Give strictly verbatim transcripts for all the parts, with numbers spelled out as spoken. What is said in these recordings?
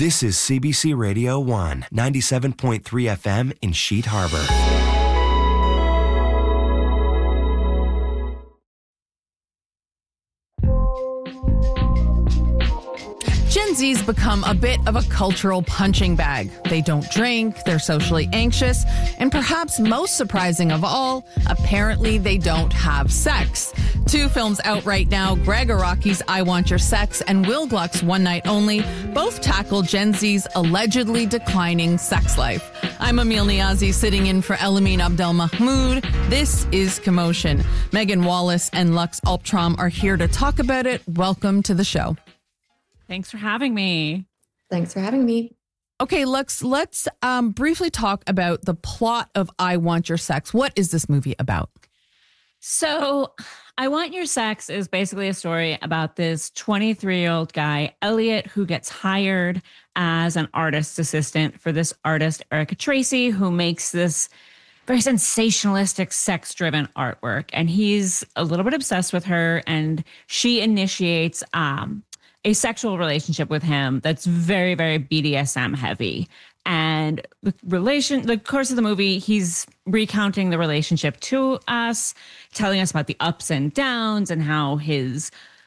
This is C B C Radio one, ninety-seven point three F M in Sheet Harbor. Gen Z's become a bit of a cultural punching bag. They don't drink, they're socially anxious, and perhaps most surprising of all, apparently they don't have sex. Two films out right now, Gregg Araki's I Want Your Sex and Will Gluck's One Night Only, both tackle Gen Z's allegedly declining sex life. I'm Emil Niazi, sitting in for Elamin Abdelmahmoud. This is Commotion. Megan Wallace and Lux Alptraum are here to talk about it. Welcome to the show. Thanks for having me. Thanks for having me. Okay, Lux, let's um, briefly talk about the plot of I Want Your Sex. What is this movie about? So, I Want Your Sex is basically a story about this twenty-three-year-old guy, Elliot, who gets hired as an artist's assistant for this artist, Erica Tracy, who makes this very sensationalistic, sex-driven artwork. And he's a little bit obsessed with her, and she initiates um, a sexual relationship with him that's very, very B D S M heavy. And the relation, the course of the movie, he's recounting the relationship to us, telling us about the ups and downs and how his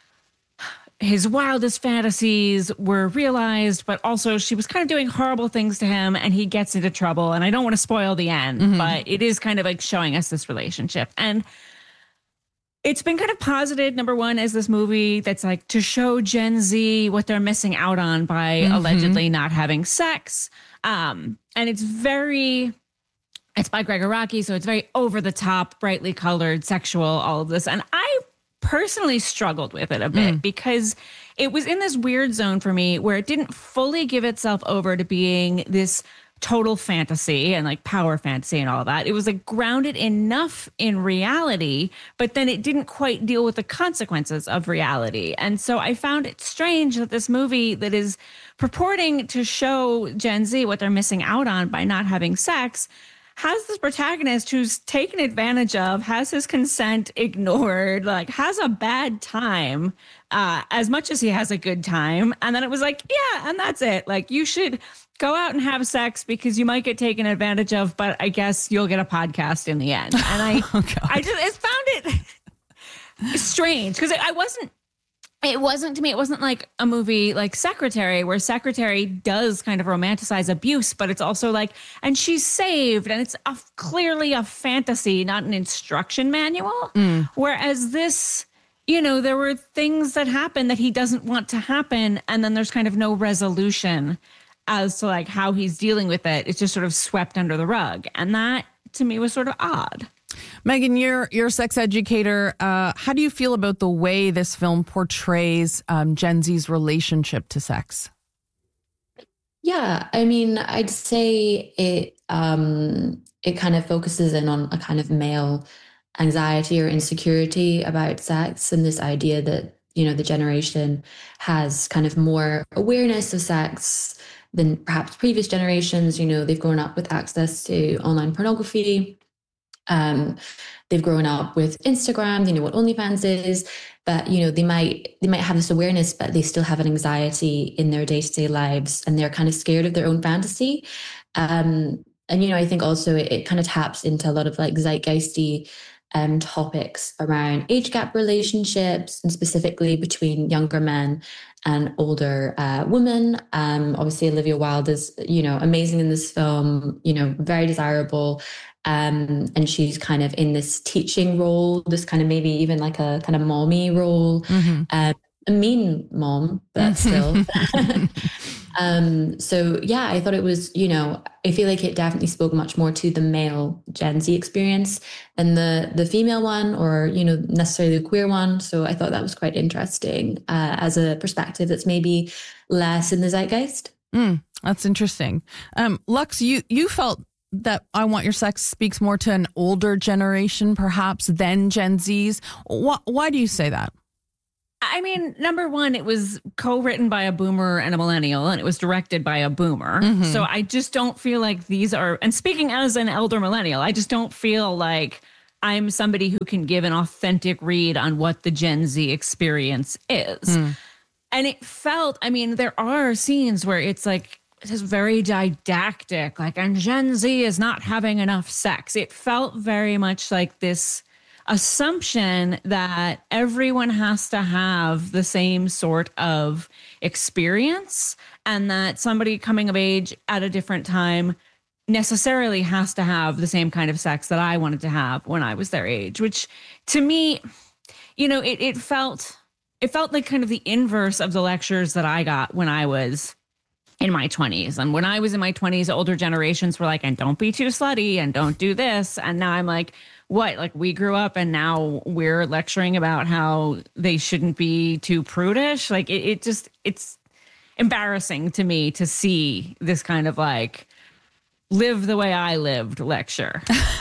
his wildest fantasies were realized, but also she was kind of doing horrible things to him and he gets into trouble. And I don't want to spoil the end, mm-hmm. but it is kind of like showing us this relationship. And it's been kind of posited, number one, as this movie that's like to show Gen Z what they're missing out on by mm-hmm. allegedly not having sex. Um, and it's very, it's by Gregg Araki, so it's very over the top, brightly colored, sexual, all of this. And I personally struggled with it a bit mm. because it was in this weird zone for me where it didn't fully give itself over to being this total fantasy and like power fantasy and all that. It was like grounded enough in reality, but then it didn't quite deal with the consequences of reality. And so I found it strange that this movie that is purporting to show Gen Z what they're missing out on by not having sex has this protagonist who's taken advantage of, has his consent ignored, like has a bad time uh, as much as he has a good time. And then it was like, yeah, and that's it. Like you should go out and have sex because you might get taken advantage of, but I guess you'll get a podcast in the end. And I, oh, I just I found it strange because I wasn't, it wasn't to me, it wasn't like a movie like Secretary, where Secretary does kind of romanticize abuse, but it's also like, and she's saved, and it's a, clearly a fantasy, not an instruction manual. Mm. Whereas this, you know, there were things that happened that he doesn't want to happen, and then there's kind of no resolution as to like how he's dealing with it. It's just sort of swept under the rug. And that to me was sort of odd. Megan, you're, you're a sex educator. Uh, how do you feel about the way this film portrays um, Gen Z's relationship to sex? Yeah, I mean, I'd say it um, it kind of focuses in on a kind of male anxiety or insecurity about sex, and this idea that, you know, the generation has kind of more awareness of sex than perhaps previous generations. You know, they've grown up with access to online pornography. Um, they've grown up with Instagram, they know what OnlyFans is, but, you know, they might, they might have this awareness, but they still have an anxiety in their day-to-day lives, and they're kind of scared of their own fantasy. Um, and, you know, I think also it, it kind of taps into a lot of like zeitgeisty um, topics around age gap relationships, and specifically between younger men and older uh, women. Um, obviously, Olivia Wilde is, you know, amazing in this film, you know, very desirable. Um, and she's kind of in this teaching role, this kind of maybe even like a kind of mommy role, mm-hmm. um, a mean mom, but still. um, so yeah, I thought it was, you know, I feel like it definitely spoke much more to the male Gen Z experience than the the female one, or, you know, necessarily the queer one. So I thought that was quite interesting uh, as a perspective that's maybe less in the zeitgeist. Mm, that's interesting. Um, Lux, you you felt that I Want Your Sex speaks more to an older generation, perhaps, than Gen Z's. Why, why do you say that? I mean, number one, it was co-written by a boomer and a millennial, and it was directed by a boomer. Mm-hmm. So I just don't feel like these are, and speaking as an elder millennial, I just don't feel like I'm somebody who can give an authentic read on what the Gen Z experience is. Mm. And it felt, I mean, there are scenes where it's like, it's very didactic, like, and Gen Z is not having enough sex. It felt very much like this assumption that everyone has to have the same sort of experience, and that somebody coming of age at a different time necessarily has to have the same kind of sex that I wanted to have when I was their age, which to me, you know, it, it felt, it felt like kind of the inverse of the lectures that I got when I was in my twenties. And when I was in my twenties, older generations were like, and don't be too slutty and don't do this. And now I'm like, what? Like, we grew up and now we're lecturing about how they shouldn't be too prudish. Like, it, it just, it's embarrassing to me to see this kind of like, live the way I lived lecture.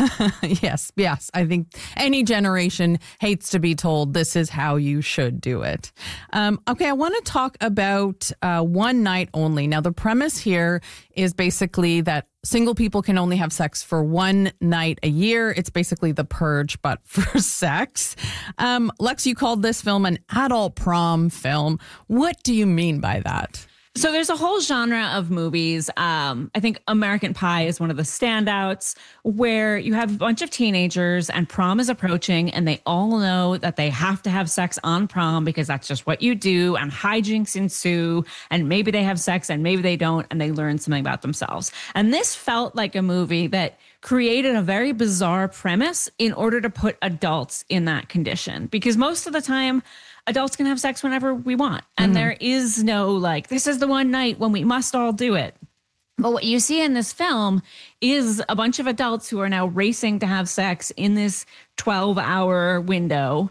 Yes, yes. I think any generation hates to be told this is how you should do it. Um, okay, I want to talk about uh, One Night Only. Now, the premise here is basically that single people can only have sex for one night a year. It's basically The Purge, but for sex. Um, Lex, you called this film an adult prom film. What do you mean by that? So there's a whole genre of movies. Um, I think American Pie is one of the standouts, where you have a bunch of teenagers and prom is approaching and they all know that they have to have sex on prom because that's just what you do, and hijinks ensue, and maybe they have sex and maybe they don't, and they learn something about themselves. And this felt like a movie that created a very bizarre premise in order to put adults in that condition, because most of the time adults can have sex whenever we want. And mm-hmm. there is no like, this is the one night when we must all do it. But what you see in this film is a bunch of adults who are now racing to have sex in this twelve hour window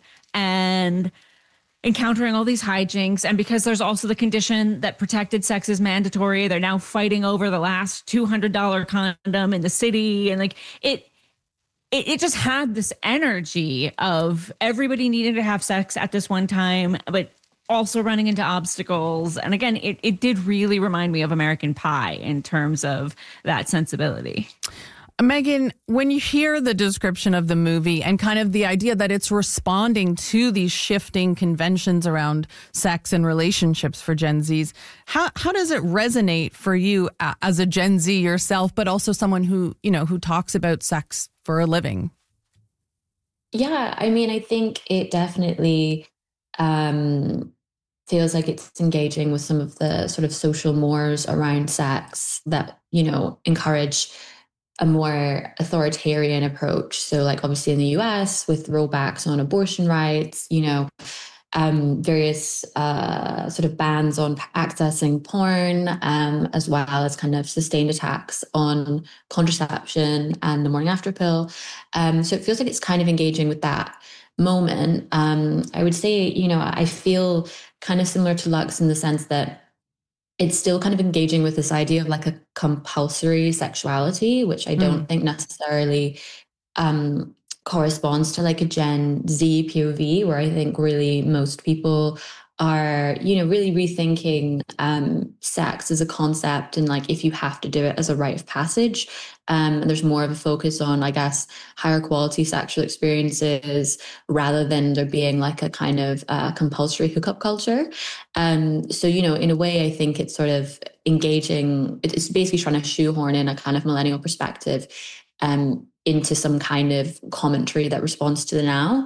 and encountering all these hijinks. And because there's also the condition that protected sex is mandatory, they're now fighting over the last two hundred dollars condom in the city. And like it, It, it just had this energy of everybody needing to have sex at this one time, but also running into obstacles. And again, it, it did really remind me of American Pie in terms of that sensibility. Megan, when you hear the description of the movie and kind of the idea that it's responding to these shifting conventions around sex and relationships for Gen Zs, how how does it resonate for you as a Gen Z yourself, but also someone who, you know, who talks about sex for a living? Yeah, I mean, I think it definitely um, feels like it's engaging with some of the sort of social mores around sex that, you know, encourage a more authoritarian approach. So like obviously in the U S with rollbacks on abortion rights, you know, um, various uh, sort of bans on accessing porn, um, as well as kind of sustained attacks on contraception and the morning after pill. Um, so it feels like it's kind of engaging with that moment. Um, I would say, you know, I feel kind of similar to Lux in the sense that it's still kind of engaging with this idea of like a compulsory sexuality, which I don't mm. think necessarily um, corresponds to like a Gen Z P O V, where I think really most people are, you know, really rethinking um, sex as a concept and like if you have to do it as a rite of passage. Um, and there's more of a focus on, I guess, higher quality sexual experiences rather than there being like a kind of uh, compulsory hookup culture. Um, so, you know, in a way, I think it's sort of engaging. It's basically trying to shoehorn in a kind of millennial perspective um, into some kind of commentary that responds to the now.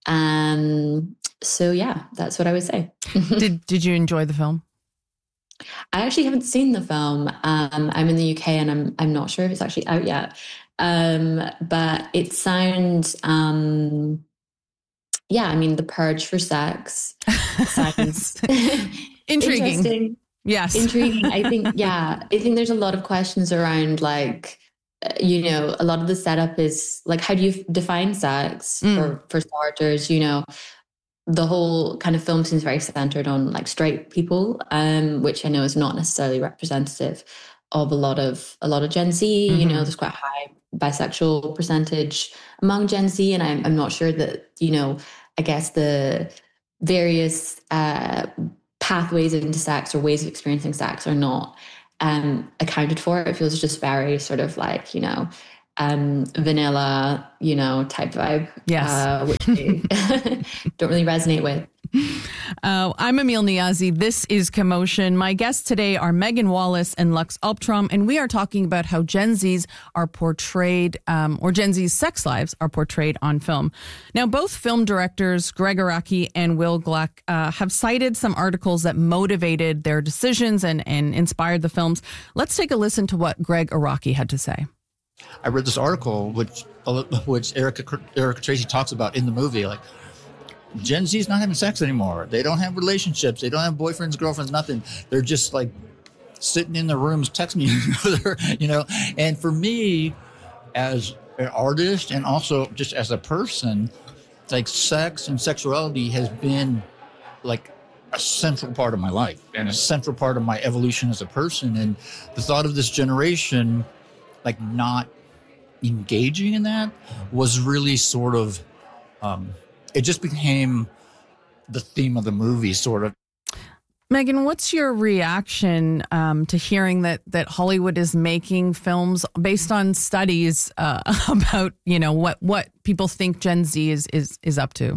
Um, so yeah, that's what I would say. Did Did you enjoy the film? I actually haven't seen the film. Um, I'm in the U K and I'm I'm not sure if it's actually out yet. Um, but it sounds, um, yeah, I mean, The Purge for sex sounds intriguing. Interesting. Yes, intriguing. I think, yeah, I think there's a lot of questions around like, you know, a lot of the setup is like, how do you define sex mm. for, for starters? You know, the whole kind of film seems very centered on like straight people, um, which I know is not necessarily representative of a lot of a lot of Gen Z. Mm-hmm. You know, there's quite a high bisexual percentage among Gen Z, and I'm I'm not sure that, you know, I guess the various uh, pathways into sex or ways of experiencing sex are not um, accounted for. It feels just very sort of like, you know, um, vanilla, you know, type vibe. Yes. Uh, which I don't really resonate with. Uh, I'm Emil Niazi. This is Commotion. My guests today are Megan Wallace and Lux Alptraum, and we are talking about how Gen Zs are portrayed, um, or Gen Z's sex lives are portrayed on film. Now, both film directors, Gregg Araki and Will Gluck, uh, have cited some articles that motivated their decisions and, and inspired the films. Let's take a listen to what Gregg Araki had to say. I read this article, which which Erica Erica Tracy talks about in the movie, like, Gen Z is not having sex anymore. They don't have relationships. They don't have boyfriends, girlfriends, nothing. They're just like sitting in their rooms texting each other, you know. And for me, as an artist and also just as a person, like sex and sexuality has been like a central part of my life and a central part of my evolution as a person. And the thought of this generation, like not engaging in that, was really sort of, um, it just became the theme of the movie, sort of. Megan, what's your reaction um, to hearing that that Hollywood is making films based on studies uh, about, you know, what what people think Gen Z is is is up to?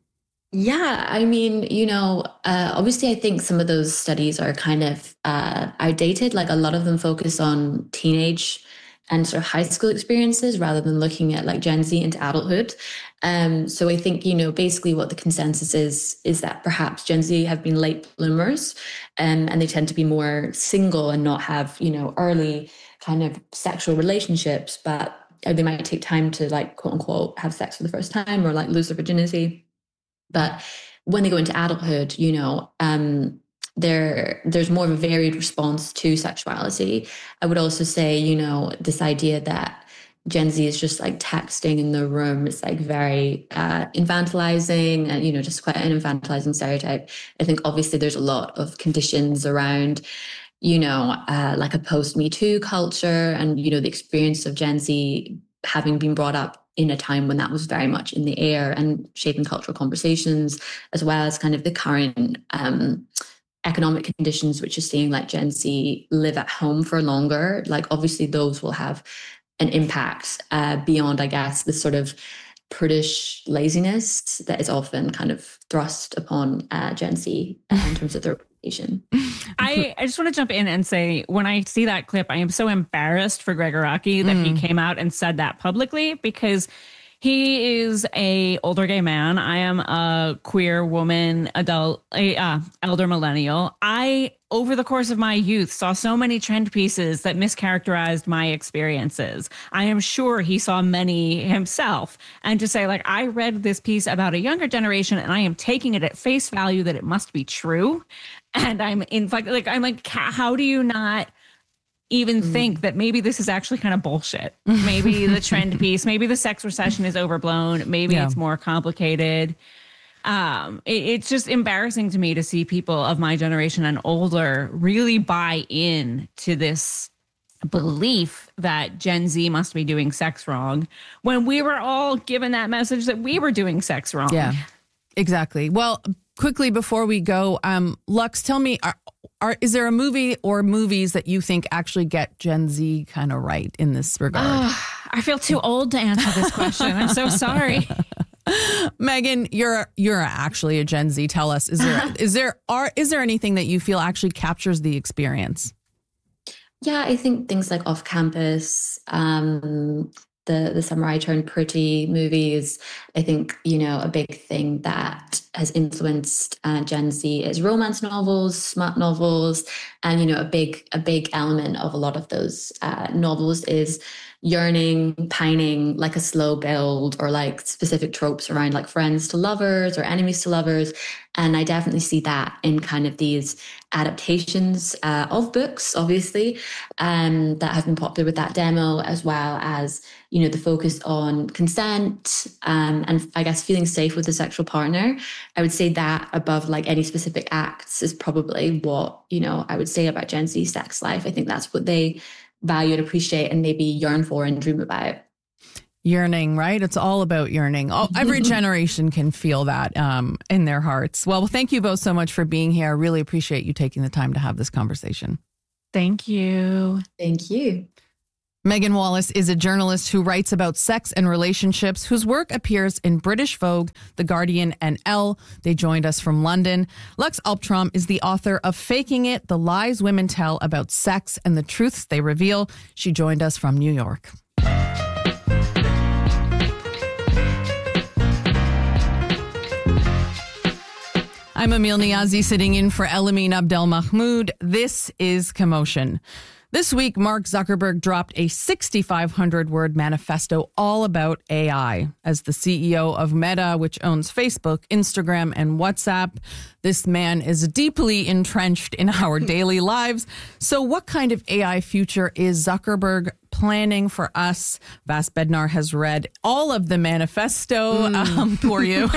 Yeah, I mean, you know, uh, obviously, I think some of those studies are kind of uh, outdated. Like a lot of them focus on teenage and sort of high school experiences rather than looking at like Gen Z into adulthood. Um, so I think, you know, basically what the consensus is, is that perhaps Gen Z have been late bloomers, um, and they tend to be more single and not have, you know, early kind of sexual relationships, but they might take time to like, quote unquote, have sex for the first time or like lose their virginity. But when they go into adulthood, you know, um, There, there's more of a varied response to sexuality. I would also say, you know, this idea that Gen Z is just like texting in the room, it's like very uh, infantilizing and, you know, just quite an infantilizing stereotype. I think obviously there's a lot of conditions around, you know, uh, like a post-Me Too culture and, you know, the experience of Gen Z having been brought up in a time when that was very much in the air and shaping cultural conversations, as well as kind of the current um economic conditions, which is seeing like Gen Z live at home for longer. Like obviously those will have an impact uh, beyond, I guess, the sort of prudish laziness that is often kind of thrust upon uh, Gen Z uh, in terms of their reputation. I, I just want to jump in and say, when I see that clip, I am so embarrassed for Gregg Araki that mm. he came out and said that publicly, because he is a older gay man. I am a queer woman, adult, a uh, elder millennial. I, over the course of my youth, saw so many trend pieces that mischaracterized my experiences. I am sure he saw many himself. And to say, like, I read this piece about a younger generation and I am taking it at face value that it must be true. And I'm in fact, like, I'm like, how do you not even think that maybe this is actually kind of bullshit? Maybe the trend piece, maybe the sex recession is overblown. Maybe yeah. it's more complicated. Um, it, it's just embarrassing to me to see people of my generation and older really buy in to this belief that Gen Z must be doing sex wrong when we were all given that message that we were doing sex wrong. Yeah, exactly. Well, quickly before we go, um, Lux, tell me, are, Are, is there a movie or movies that you think actually get Gen Z kind of right in this regard? Oh, I feel too old to answer this question. I'm so sorry. Megan, you're you're actually a Gen Z. Tell us, is there is there are is there anything that you feel actually captures the experience? Yeah, I think things like Off Campus, um, the the Summer I Turned Pretty movies. I think, you know, a big thing that has influenced uh, Gen Z is romance novels, smut novels, and, you know, a big a big element of a lot of those uh, novels is yearning, pining, like a slow build, or like specific tropes around like friends to lovers or enemies to lovers. And I definitely see that in kind of these adaptations uh, of books, obviously, um, that have been popular with that demo, as well as, you know, the focus on consent um, and I guess feeling safe with a sexual partner. I would say that above like any specific acts is probably what, you know, I would say about Gen Z sex life. I think that's what they value and appreciate and maybe yearn for and dream about. Yearning, right? It's all about yearning. Oh, every generation can feel that um, in their hearts. Well, thank you both so much for being here. I really appreciate you taking the time to have this conversation. Thank you. Thank you. Megan Wallace is a journalist who writes about sex and relationships, whose work appears in British Vogue, The Guardian, and Elle. They joined us from London. Lux Alptraum is the author of Faking It, The Lies Women Tell About Sex and the Truths They Reveal. She joined us from New York. I'm Emil Niazi, sitting in for Elamine Abdel Mahmoud. This is Commotion. This week, Mark Zuckerberg dropped a sixty-five hundred word manifesto all about A I. As the C E O of Meta, which owns Facebook, Instagram, and WhatsApp, this man is deeply entrenched in our daily lives. So what kind of A I future is Zuckerberg planning for us? Vas Bednar has read all of the manifesto mm. um, for you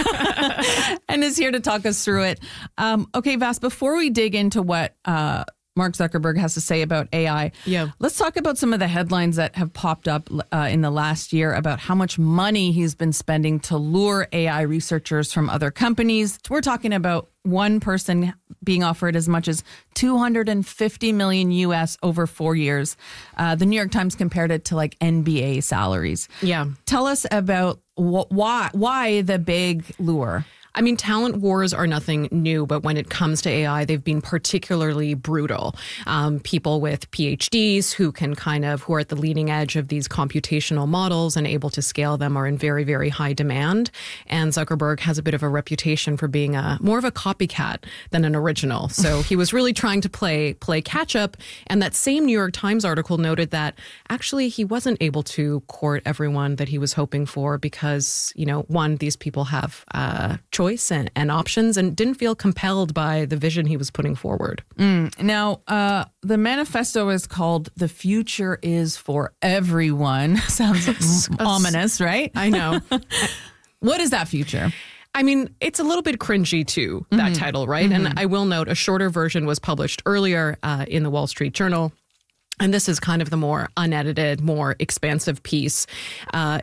and is here to talk us through it. Um, okay, Vas, before we dig into what uh, Mark Zuckerberg has to say about A I. Yeah. Let's talk about some of the headlines that have popped up uh, in the last year about how much money he's been spending to lure A I researchers from other companies. We're talking about one person being offered as much as two hundred fifty million U S over four years. Uh, the New York Times compared it to like N B A salaries. Yeah. Tell us about wh- why why the big lure. I mean, talent wars are nothing new, but when it comes to A I, they've been particularly brutal. Um, people with P H Ds who can kind of, who are at the leading edge of these computational models and able to scale them are in very, very high demand. And Zuckerberg has a bit of a reputation for being a more of a copycat than an original. So he was really trying to play, play catch up. And that same New York Times article noted that actually he wasn't able to court everyone that he was hoping for because, you know, one, these people have uh, choice and, and options and didn't feel compelled by the vision he was putting forward. Mm. Now, uh, the manifesto is called The Future is for Everyone. Sounds ominous, right? I know. What is that future? I mean, it's a little bit cringy too, that mm-hmm. title, right? Mm-hmm. And I will note a shorter version was published earlier uh, in the Wall Street Journal. And this is kind of the more unedited, more expansive piece. Uh,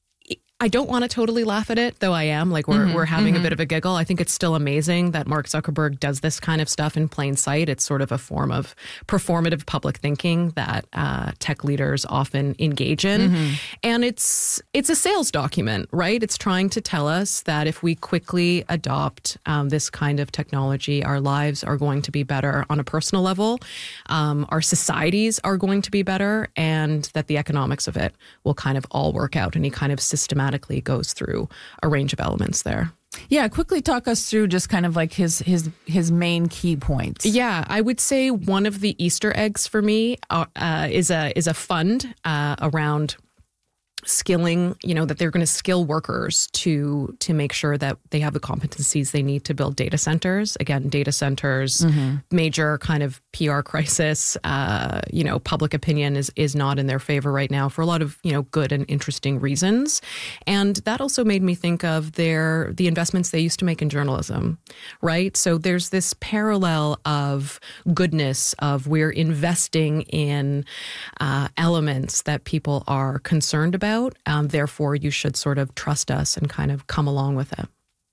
I don't want to totally laugh at it, though I am. Like, we're, mm-hmm, we're having mm-hmm. a bit of a giggle. I think it's still amazing that Mark Zuckerberg does this kind of stuff in plain sight. It's sort of a form of performative public thinking that uh, tech leaders often engage in. Mm-hmm. And it's it's a sales document, right? It's trying to tell us that if we quickly adopt um, this kind of technology, our lives are going to be better on a personal level. Um, our societies are going to be better, and that the economics of it will kind of all work out. And he kind of systematically goes through a range of elements there. Yeah, quickly talk us through just kind of like his his his main key points. Yeah, I would say one of the Easter eggs for me uh, uh, is a is a fund uh, around skilling, you know, that they're going to skill workers to to make sure that they have the competencies they need to build data centers. Again, data centers, mm-hmm. major kind of P R crisis. Uh, you know, public opinion is is not in their favor right now for a lot of, you know, good and interesting reasons. And that also made me think of their the investments they used to make in journalism, right? So there's this parallel of goodness of we're investing in uh, elements that people are concerned about. Um, therefore, you should sort of trust us and kind of come along with it.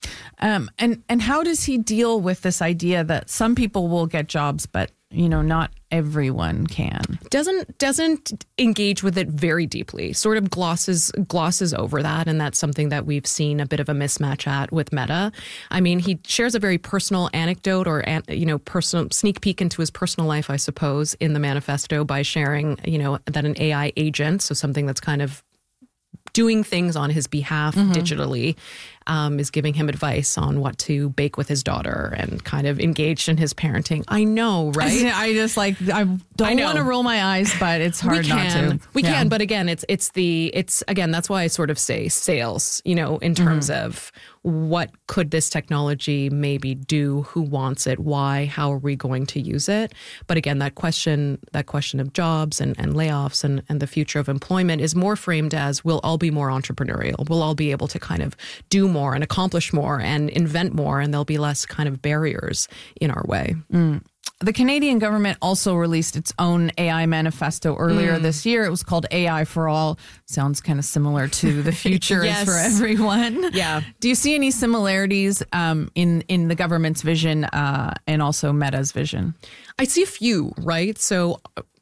Um, and and how does he deal with this idea that some people will get jobs, but you know, not everyone can? Doesn't doesn't engage with it very deeply. Sort of glosses glosses over that, and that's something that we've seen a bit of a mismatch at with Meta. I mean, he shares a very personal anecdote or you know, personal sneak peek into his personal life, I suppose, in the manifesto by sharing, you know, that an A I agent, so something that's kind of doing things on his behalf mm-hmm. digitally, um, is giving him advice on what to bake with his daughter and kind of engaged in his parenting. I know, right? I just like, I don't want to roll my eyes, but it's hard we can. not to. We yeah. can, but again, it's it's the, it's again, that's why I sort of say sales, you know, in terms mm-hmm. of what could this technology maybe do? Who wants it? Why? How are we going to use it? But again, that question, that question of jobs and, and layoffs and, and the future of employment is more framed as we'll all be more entrepreneurial. We'll all be able to kind of do more and accomplish more and invent more, and there'll be less kind of barriers in our way. Mm. The Canadian government also released its own A I manifesto earlier mm. this year. It was called A I for All. Sounds kind of similar to The Future yes. is for Everyone. Yeah. Do you see any similarities um, in, in the government's vision uh, and also Meta's vision? I see a few, right? So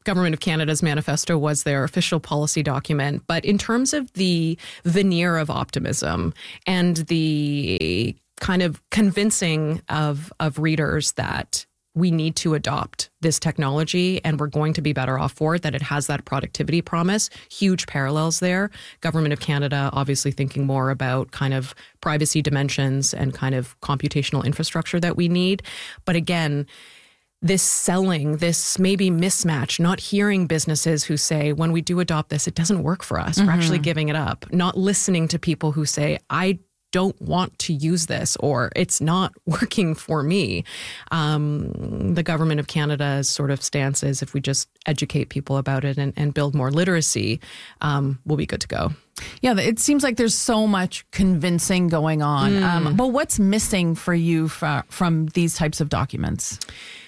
Government of Canada's manifesto was their official policy document. But in terms of the veneer of optimism and the kind of convincing of, of readers that we need to adopt this technology and we're going to be better off for it, that it has that productivity promise, huge parallels there. Government of Canada obviously thinking more about kind of privacy dimensions and kind of computational infrastructure that we need. But again, this selling, this maybe mismatch, not hearing businesses who say, when we do adopt this, it doesn't work for us. Mm-hmm. We're actually giving it up. Not listening to people who say, I don't want to use this, or it's not working for me. Um, the Government of Canada's sort of stance is if we just educate people about it and, and build more literacy, um, we'll be good to go. Yeah, it seems like there's so much convincing going on. Mm. Um, but what's missing for you fra- from these types of documents?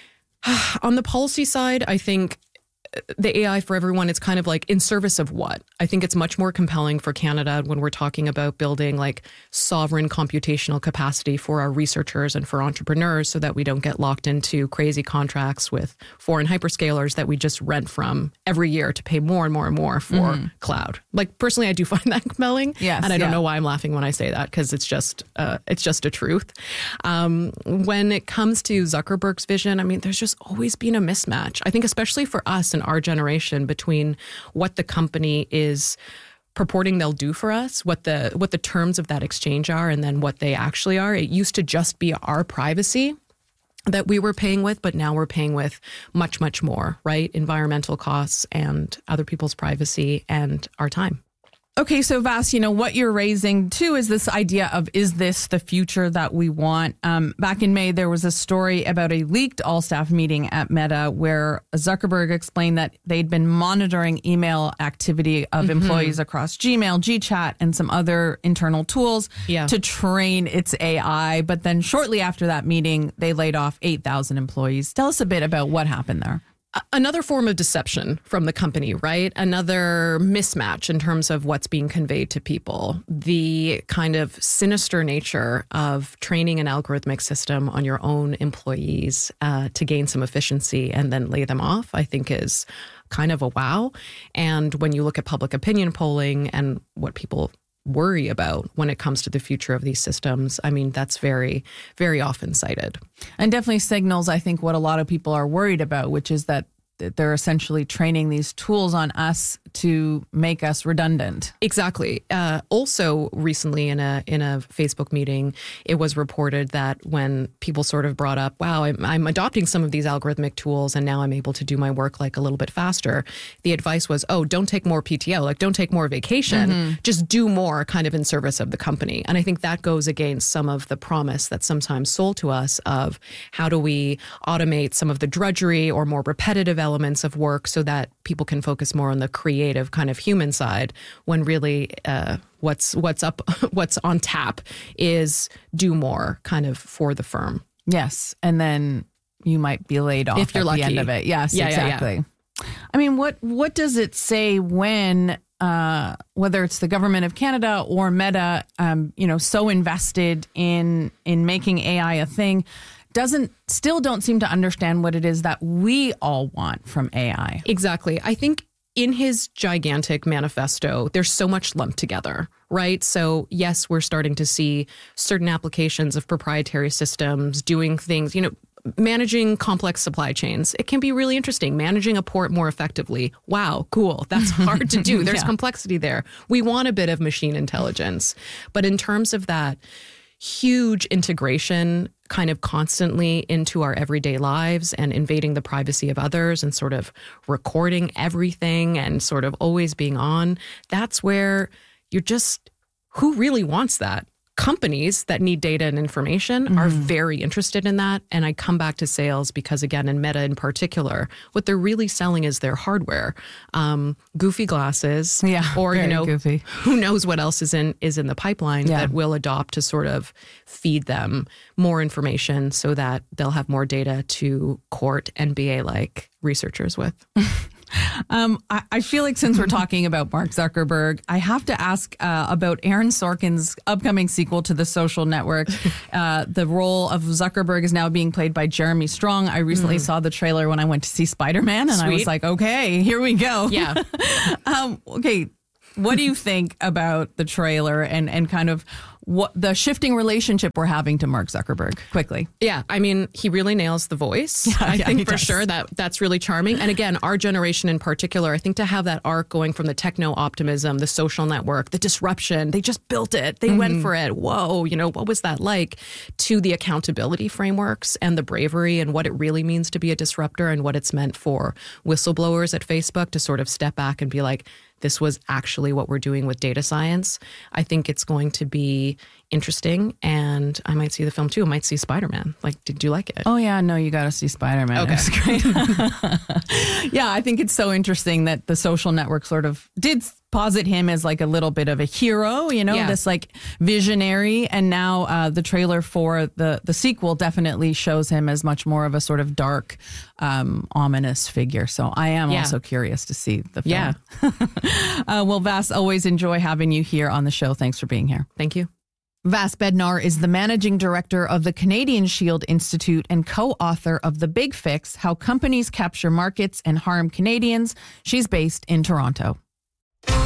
On the policy side, I think the A I for everyone, it's kind of like in service of what? I think it's much more compelling for Canada when we're talking about building like sovereign computational capacity for our researchers and for entrepreneurs so that we don't get locked into crazy contracts with foreign hyperscalers that we just rent from every year to pay more and more and more for mm-hmm. cloud. Like personally, I do find that compelling. Yes, and I don't yeah. know why I'm laughing when I say that because it's just uh, it's just a truth. Um, when it comes to Zuckerberg's vision, I mean, there's just always been a mismatch. I think especially for us in our generation between what the company is purporting they'll do for us, what the what the terms of that exchange are, and then what they actually are. It used to just be our privacy that we were paying with, but now we're paying with much, much more, right? Environmental costs and other people's privacy and our time. Okay, so Vas, you know, what you're raising too is this idea of, is this the future that we want? Um, back in May, there was a story about a leaked all-staff meeting at Meta where Zuckerberg explained that they'd been monitoring email activity of mm-hmm. employees across Gmail, GChat, and some other internal tools yeah. to train its A I. But then shortly after that meeting, they laid off eight thousand employees. Tell us a bit about what happened there. Another form of deception from the company, right? Another mismatch in terms of what's being conveyed to people. The kind of sinister nature of training an algorithmic system on your own employees uh, to gain some efficiency and then lay them off, I think is kind of a wow. And when you look at public opinion polling and what people worry about when it comes to the future of these systems, I mean, that's very, very often cited. And definitely signals, I think, what a lot of people are worried about, which is that they're essentially training these tools on us to make us redundant. Exactly. Uh, also, recently in a in a Facebook meeting, it was reported that when people sort of brought up, wow, I'm, I'm adopting some of these algorithmic tools and now I'm able to do my work like a little bit faster. The advice was, oh, don't take more P T O, like don't take more vacation, mm-hmm. just do more kind of in service of the company. And I think that goes against some of the promise that's sometimes sold to us of how do we automate some of the drudgery or more repetitive elements of work so that people can focus more on the creative kind of human side, when really uh, what's what's up, what's on tap is do more kind of for the firm. Yes. And then you might be laid off if you're at lucky. The end of it. Yes, yeah, exactly. Yeah, yeah. I mean, what what does it say when uh, whether it's the Government of Canada or Meta, um, you know, so invested in in making A I a thing, doesn't still don't seem to understand what it is that we all want from A I. Exactly. I think in his gigantic manifesto, there's so much lumped together, right? So yes, we're starting to see certain applications of proprietary systems doing things, you know, managing complex supply chains. It can be really interesting. Managing a port more effectively. Wow, cool. That's hard to do. There's yeah. complexity there. We want a bit of machine intelligence. But in terms of that huge integration kind of constantly into our everyday lives and invading the privacy of others and sort of recording everything and sort of always being on, that's where you're just, who really wants that? Companies that need data and information mm-hmm. are very interested in that. And I come back to sales because, again, in Meta in particular, what they're really selling is their hardware, um, goofy glasses, yeah, or you know, goofy. Who knows what else is in is in the pipeline yeah. that will adopt to sort of feed them more information so that they'll have more data to court N B A-like researchers with. Um, I, I feel like since we're talking about Mark Zuckerberg, I have to ask uh, about Aaron Sorkin's upcoming sequel to The Social Network. Uh, the role of Zuckerberg is now being played by Jeremy Strong. I recently mm. saw the trailer when I went to see Spider-Man, and Sweet. I was like, okay, here we go. Yeah. um, okay. What do you think about the trailer and, and kind of what the shifting relationship we're having to Mark Zuckerberg? Quickly. Yeah, I mean, he really nails the voice. Yeah, I yeah, think for does. sure that that's really charming. And again, our generation in particular, I think to have that arc going from the techno optimism, the social network, the disruption, they just built it. They mm-hmm. went for it. Whoa, you know, what was that like? To the accountability frameworks and the bravery and what it really means to be a disruptor and what it's meant for whistleblowers at Facebook to sort of step back and be like, this was actually what we're doing with data science. I think it's going to be interesting, and I might see the film too. I might see Spider-Man. Like, did you like it? Oh yeah, no, you got to see Spider-Man. Okay, it's great. Yeah, I think it's so interesting that The Social Network sort of did posit him as like a little bit of a hero, you know, yeah. this like visionary, and now uh, the trailer for the the sequel definitely shows him as much more of a sort of dark, um, ominous figure. So I am yeah. also curious to see the film. Yeah. uh, well, Vas, always enjoy having you here on the show. Thanks for being here. Thank you. Vas Bednar is the managing director of the Canadian Shield Institute and co-author of The Big Fix, How Companies Capture Markets and Harm Canadians. She's based in Toronto.